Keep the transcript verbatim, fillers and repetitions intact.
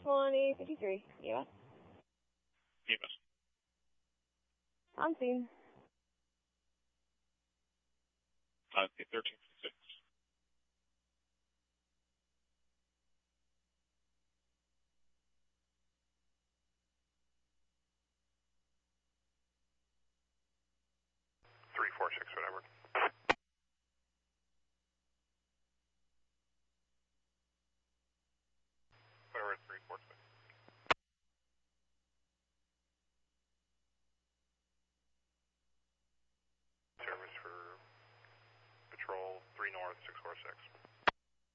twenty fifty-three, U S. U S. On scene. Uh, thirteen fifty-six. three four six, whatever. Whatever, three four six. Service for patrol three north, six four six.